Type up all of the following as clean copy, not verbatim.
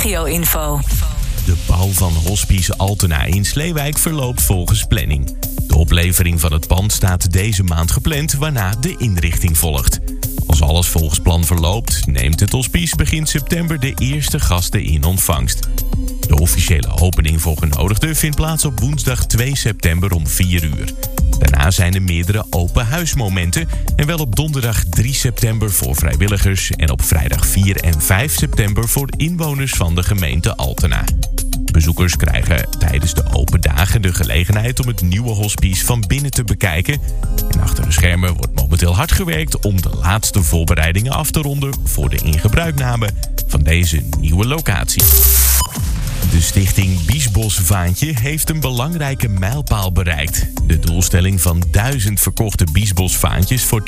regio-info. De bouw van Hospice Altena in Sleewijk verloopt volgens planning. De oplevering van het pand staat deze maand gepland, waarna de inrichting volgt. Als alles volgens plan verloopt, neemt het hospice begin september de eerste gasten in ontvangst. De officiële opening voor genodigden vindt plaats op woensdag 2 september om 4 uur. Daarna zijn er meerdere open huismomenten en wel op donderdag 3 september voor vrijwilligers en op vrijdag 4 en 5 september voor inwoners van de gemeente Altena. Bezoekers krijgen tijdens de open dagen de gelegenheid om het nieuwe hospice van binnen te bekijken. En achter de schermen wordt momenteel hard gewerkt om de laatste voorbereidingen af te ronden voor de ingebruikname van deze nieuwe locatie. De stichting Biesbos Vaantje heeft een belangrijke mijlpaal bereikt. De doelstelling van 1000 verkochte Biesbos Vaantjes voor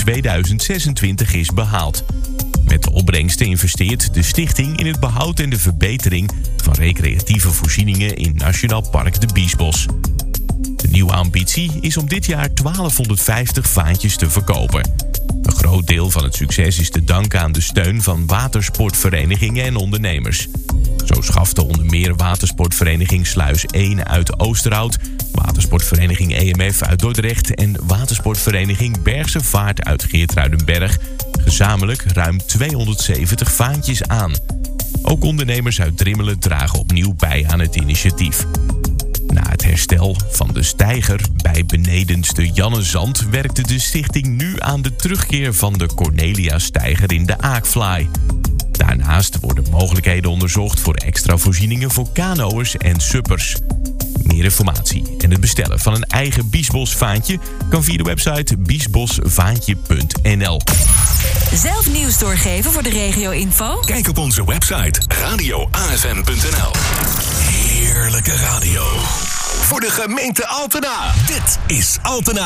2026 is behaald. Met de opbrengsten investeert de stichting in het behoud en de verbetering van recreatieve voorzieningen in Nationaal Park de Biesbos. De nieuwe ambitie is om dit jaar 1250 vaantjes te verkopen. Een groot deel van het succes is te danken aan de steun van watersportverenigingen en ondernemers. Zo schafte onder meer watersportvereniging Sluis 1 uit Oosterhout, watersportvereniging EMF uit Dordrecht en watersportvereniging Bergse Vaart uit Geertruidenberg gezamenlijk ruim 270 vaantjes aan. Ook ondernemers uit Drimmelen dragen opnieuw bij aan het initiatief. Na het herstel van de steiger bij Benedenste Jannezand werkte de stichting nu aan de terugkeer van de Cornelia-steiger in de Aakvlaai. Daarnaast worden mogelijkheden onderzocht voor extra voorzieningen voor kanoërs en suppers. Meer informatie en het bestellen van een eigen Biesbos vaantje kan via de website biesbosvaantje.nl. Zelf nieuws doorgeven voor de regio-info? Kijk op onze website radioasm.nl. Heerlijke radio. Voor de gemeente Altena. Dit is Altena.